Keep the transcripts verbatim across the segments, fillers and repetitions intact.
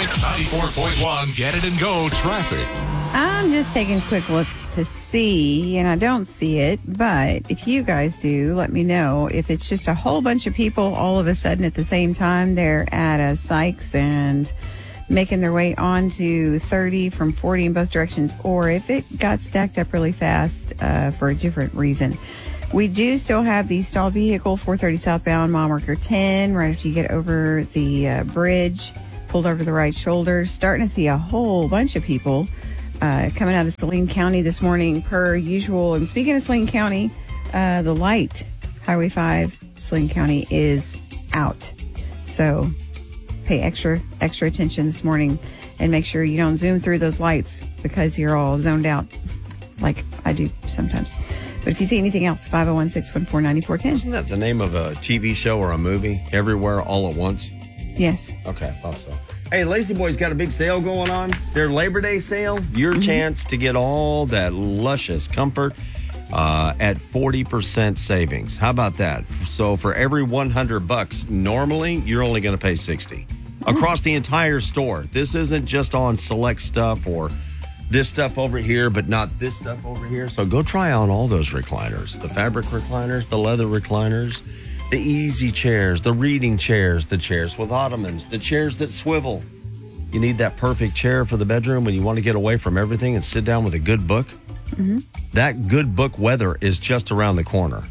ninety-four point one, Get It and Go traffic. I'm just taking a quick look to see, and I don't see it, but if you guys do, let me know. If it's just a whole bunch of people all of a sudden at the same time, they're at a Sykes and making their way onto thirty from forty in both directions, or if it got stacked up really fast uh, for a different reason. We do still have the stalled vehicle, four thirty southbound, mile marker ten, right after you get over the uh, bridge, pulled over to the right shoulder. Starting to see a whole bunch of people uh, coming out of Saline County this morning, per usual. And speaking of Saline County, uh, the light, Highway five, Saline County, is out. So pay extra, extra attention this morning and make sure you don't zoom through those lights because you're all zoned out like I do sometimes. But if you see anything else, five oh one, six one four, nine four one zero. Isn't that the name of a T V show or a movie? Everywhere, All at Once? Yes. Okay, I thought so. Hey, Lazy Boy's got a big sale going on. Their Labor Day sale. Your mm-hmm. chance to get all that luscious comfort uh, at forty percent savings. How about that? So for every one hundred bucks, normally you're only going to pay sixty across the entire store. This isn't just on select stuff or this stuff over here, but not this stuff over here. So go try on all those recliners, the fabric recliners, the leather recliners, the easy chairs, the reading chairs, the chairs with ottomans, the chairs that swivel. You need that perfect chair for the bedroom when you want to get away from everything and sit down with a good book. Mm-hmm. That good book weather is just around the corner.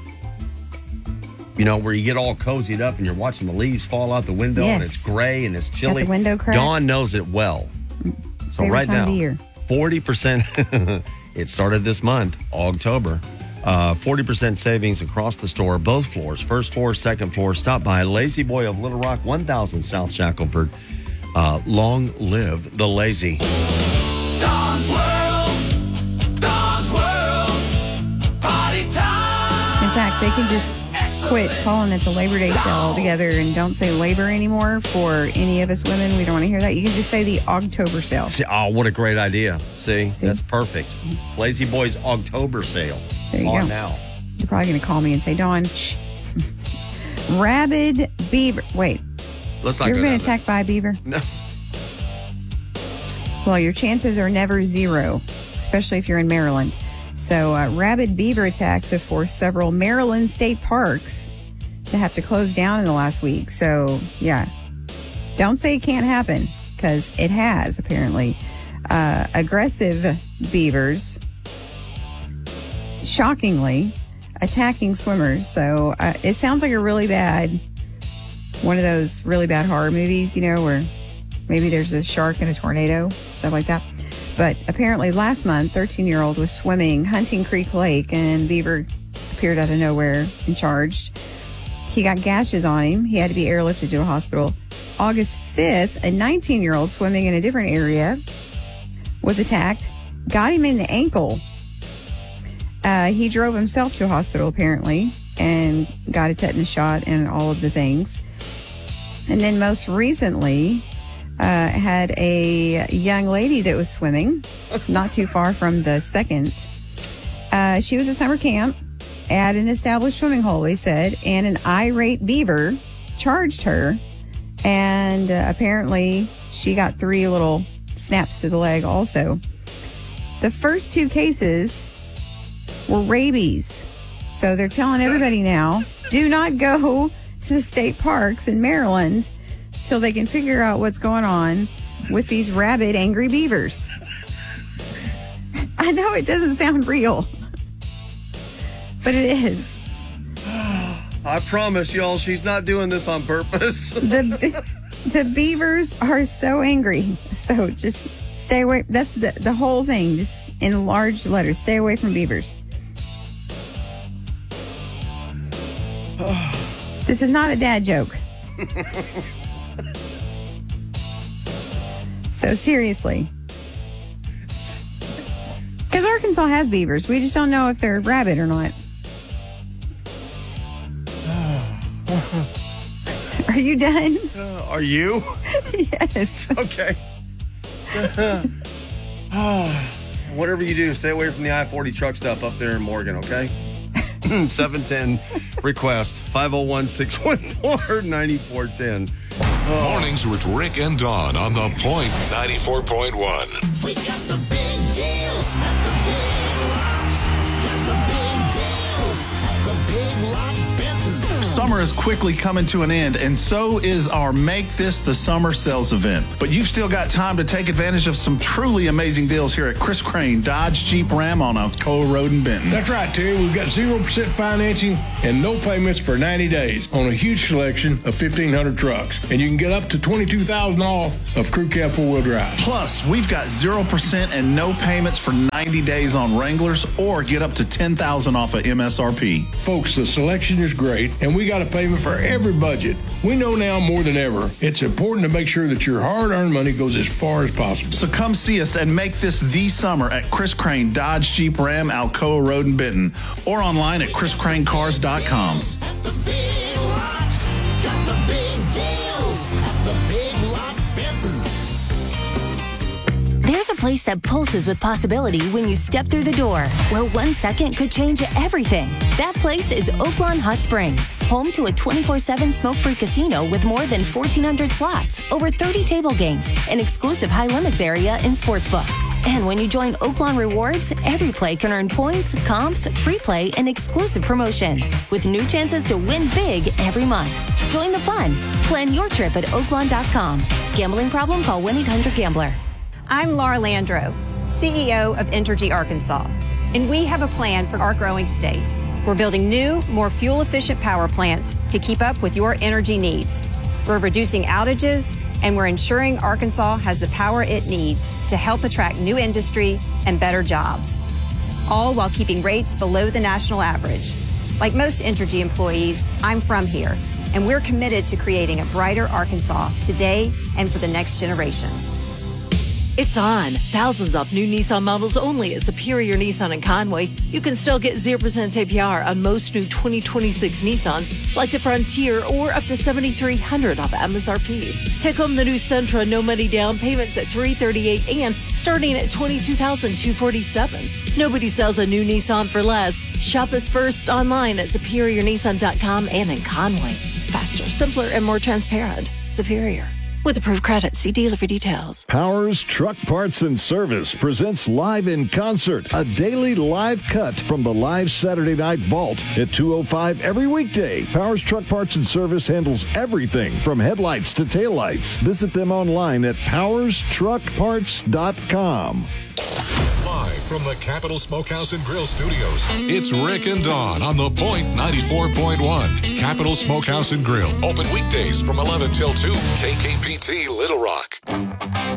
You know, where you get all cozied up and you're watching the leaves fall out the window yes. and it's gray and it's chilly. Got the window cracked. Dawn knows it well. So Favorite right time now, of the year. forty percent. It started this month, October. Uh, forty percent savings across the store, both floors, first floor, second floor. Stop by Lazy Boy of Little Rock, one thousand South Shackelford. Uh, long live the lazy. Dawn's World, Dawn's World, party time. In fact, they can just quit calling it the Labor Day sale altogether and don't say labor anymore for any of us women. We don't want to hear that. You can just say the October sale. See, oh, what a great idea. See, See? That's perfect. Lazy Boy's October sale. There you on go. Now. You're probably going to call me and say, Dawn, shh. Rabid beaver. Wait. Let's not You've go been down attacked by a beaver? No. Well, your chances are never zero, especially if you're in Maryland. So uh, rabid beaver attacks have forced several Maryland state parks to have to close down in the last week. So, yeah, don't say it can't happen, because it has, apparently. Uh, aggressive beavers, shockingly, attacking swimmers. So uh, it sounds like a really bad, one of those really bad horror movies, you know, where maybe there's a shark in a tornado, stuff like that. But apparently last month, thirteen-year-old was swimming Hunting Creek Lake, and beaver appeared out of nowhere and charged. He got gashes on him. He had to be airlifted to a hospital. August fifth, a nineteen-year-old swimming in a different area was attacked, got him in the ankle. Uh, he drove himself to a hospital, apparently, and got a tetanus shot and all of the things. And then most recently, Uh, had a young lady that was swimming not too far from the second. Uh, she was at summer camp at an established swimming hole, they said, and an irate beaver charged her. And uh, apparently she got three little snaps to the leg also. The first two cases were rabies. So they're telling everybody now, do not go to the state parks in Maryland till they can figure out what's going on with these rabid, angry beavers. I know it doesn't sound real, but it is. I promise y'all, she's not doing this on purpose. the The beavers are so angry. So just stay away. That's the, the whole thing, just in large letters. Stay away from beavers. This is not a dad joke. So seriously. Because Arkansas has beavers. We just don't know if they're rabid or not. Are you done? Uh, are you? Yes. Okay. Whatever you do, stay away from the I forty truck stop up there in Morgan, okay? seven ten request five oh one, six one four, nine four one zero. Mornings with Rick and Dawn on the Point ninety-four point one. We got the big deals at the Big Lots. Got the big deals at the Big Lot Benton. Summer is quickly coming to an end, and so is our Make This the Summer sales event. But you've still got time to take advantage of some truly amazing deals here at Chris Crane Dodge Jeep Ram on Alcoa Road in Benton. That's right, Terry. We've got zero percent financing and no payments for ninety days on a huge selection of fifteen hundred trucks. And you can get up to twenty-two thousand dollars off of Crew Cab four-wheel drive. Plus, we've got zero percent and no payments for ninety days on Wranglers, or get up to ten thousand dollars off of M S R P. Folks, the selection is great, and we got a payment for every budget. We know now more than ever, it's important to make sure that your hard-earned money goes as far as possible. So come see us and make this the summer at Chris Crane Dodge Jeep Ram Alcoa Road in Benton, or online at chris crane cars dot com. At the Big Lots. Got the big deals at the Big Lot Benton. There's a place that pulses with possibility when you step through the door, where one second could change everything. That place is Oaklawn Hot Springs, home to a twenty-four seven smoke-free casino with more than fourteen hundred slots, over thirty table games, an exclusive high-limits area and sportsbook. And when you join Oaklawn Rewards, every play can earn points, comps, free play, and exclusive promotions, with new chances to win big every month. Join the fun. Plan your trip at oaklawn dot com. Gambling problem? Call one eight hundred gambler. I'm Laura Landro, C E O of Entergy Arkansas, and we have a plan for our growing state. We're building new, more fuel-efficient power plants to keep up with your energy needs. We're reducing outages, and we're ensuring Arkansas has the power it needs to help attract new industry and better jobs, all while keeping rates below the national average. Like most Entergy employees, I'm from here, and we're committed to creating a brighter Arkansas today and for the next generation. It's on. Thousands off new Nissan models only at Superior Nissan in Conway. You can still get zero percent A P R on most new twenty twenty-six Nissans, like the Frontier, or up to seven thousand three hundred dollars off M S R P. Take home the new Sentra, no money down, payments at three hundred thirty-eight dollars and starting at twenty-two thousand two hundred forty-seven dollars. Nobody sells a new Nissan for less. Shop us first online at superior nissan dot com and in Conway. Faster, simpler, and more transparent. Superior. With approved credit, see dealer for details. Powers Truck Parts and Service presents Live in Concert, a daily live cut from the live Saturday Night Vault at two oh five every weekday. Powers Truck Parts and Service handles everything from headlights to taillights. Visit them online at powers truck parts dot com. Live from the Capitol Smokehouse and Grill Studios, it's Rick and Dawn on the Point ninety-four point one. Capitol Smokehouse and Grill, open weekdays from eleven till two. K K P T Little Rock.